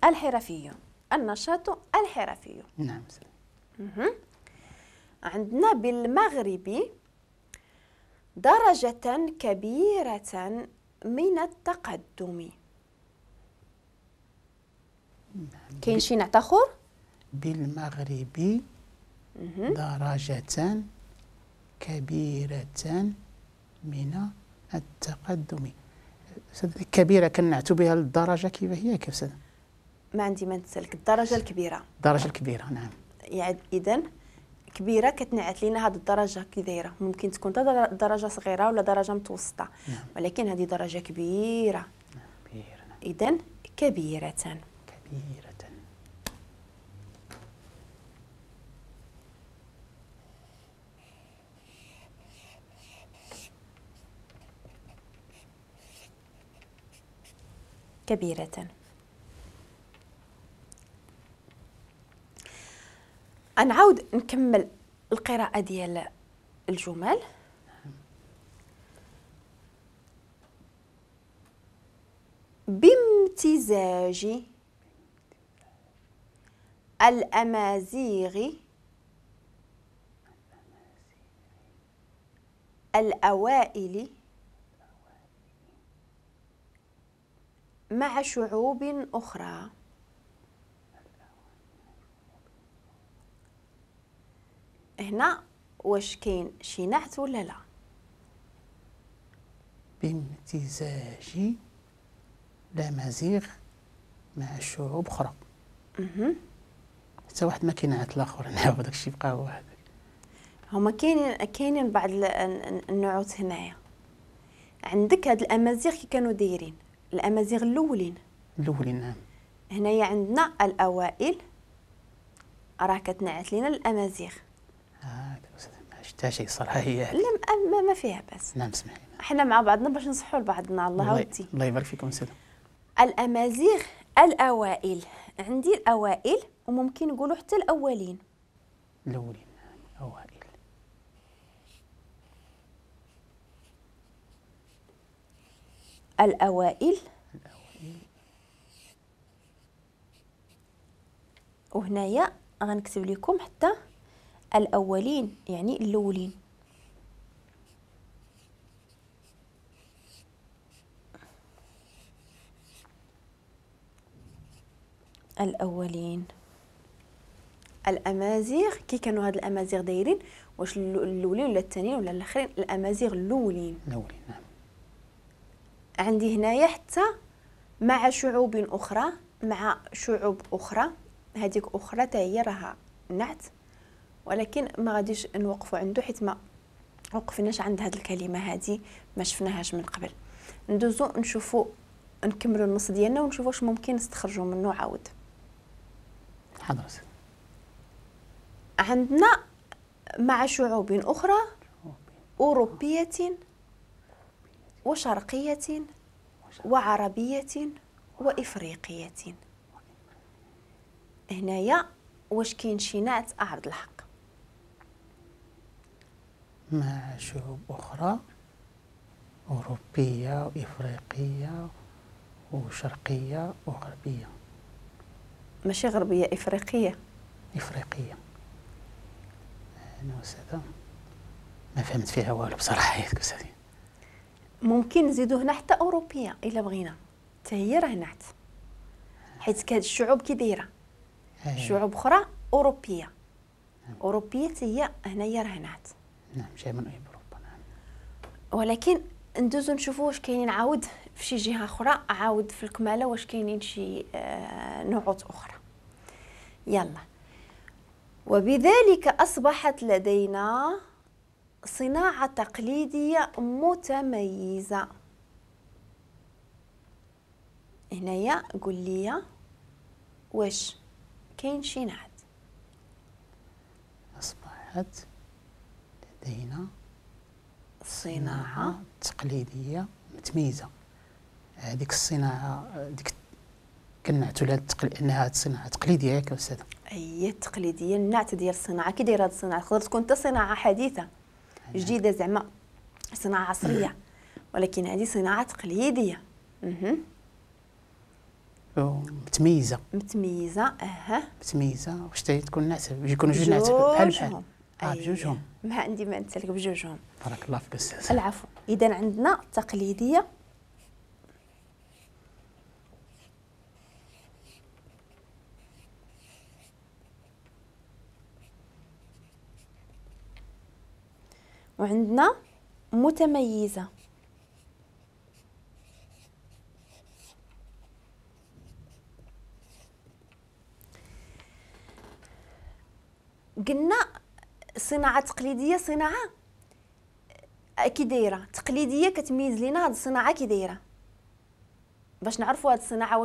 الحرفي، النشاط الحرفي. نعم. عندنا بالمغرب درجة كبيرة من التقدم. كاين شي نعت اخر؟ بالمغرب درجة كبيرة من التقدم. كبيرة كنعتو بها الدرجة كيف هي كيف؟ ما عندي ما نسالك. الدرجة الكبيرة. الدرجة الكبيرة نعم. يعني إذن كبيرة كتنعت لينا هذه الدرجة كي دايرة. ممكن تكون درجة صغيرة ولا درجة متوسطة. نعم. ولكن هذه درجة كبيرة. نعم. إذن كبيرة. كبيرة. كبيرة. نعاود نكمل القراءة ديال الجمل. بامتزاج الأمازيغ الأوائل مع شعوب أخرى. هنا واش كاين شي نعت ولا لا؟ بامتزاج الأمازيغ مع شعوب أخرى. حتى واحد ما كينعت الآخر. نعاود داكشي بقى هو هذاك. هما كاينين بعض النعوت هنايا. عندك هاد الأمازيغ كي كانوا دايرين الأمازيغ الأولين نعم. هنايا عندنا الأوائل راه كتنعت لينا الأمازيغ. ما شفتها شي صراحة هي. لا ما فيها بس. نعم سمحي. احنا مع بعضنا باش نصحوا لبعضنا. الله ودي. الله يبارك فيكم سيدي. الأمازيغ الأوائل. عندي الأوائل وممكن نقولوا حتى الأولين. الأولين أوائل. الأوائل. وهنايا غنكتب لكم حتى الأولين يعني الأولين. الأولين. الأمازيغ كي كانوا هاد الأمازيغ دايرين واش الأولين ولا الثانيين ولا الآخرين؟ الأمازيغ الأولين. نعم. عندي هنايا حتى مع شعوب أخرى. مع شعوب أخرى هذيك أخرى تا هي راها نعت ولكن ما غاديش نوقفوا عنده حيت ما وقفناش عند هذه الكلمة هذه ما شفناهاش من قبل. ندوزو نشوفوا نكملوا النص ديالنا ونشوفوا واش ممكن نستخرجوا منه عاود. حضرتك. عندنا مع شعوب أخرى أوروبية وشرقية وعربية وإفريقية. هنايا واش كاين شي نعت أعرض الحق؟ مع شعوب أخرى أوروبية وإفريقية وشرقية وغربية. ماشي غربية، إفريقية. إفريقية. أنا أستاذة ما فهمت فيها والو بصراحة يا أستاذي. ممكن نزيدو هنا حتى أوروبية إلا بغينا حتى هي راه نعت حيت كاد الشعوب كي دايرة شعوب أخرى أوروبية. أوروبية هي هنايا راه نعت. نعم جاي من أوروبا. نعم. ولكن ندوزو نشوفوا واش كاينين عاود في شي جهة أخرى عاود في الكمالة واش كاينين شي نعوت أخرى. يلا. وبذلك أصبحت لدينا صناعة تقليدية متميزة. هنايا قول لي واش كاين شي نعت؟ أصبحت لدينا صناعة تقليدية متميزة. هذيك الصناعة ديك كنعتو لها انها صناعة تقليدية ياك أستاذة؟ هي تقليدية. النعت ديال الصناعة كي دايره هاد الصناعة تقدر تكون حتى صناعة حديثة جديدة زعما صناعة عصرية ولكن هذه صناعة تقليدية. متميزه. متميزه. متميزه واش تكون نعت يكونوا جوج نعت بحال بحال. بجوجهم. ما عندي ما نسالك بجوجهم. بارك الله فيك استاذ. العفو. اذا عندنا تقليديه وعندنا متميزه. قلنا صناعه تقليديه صناعه كي دايره، تقليديه كتميز لينا هاد الصناعه كي دايره باش نعرفوا هاد الصناعه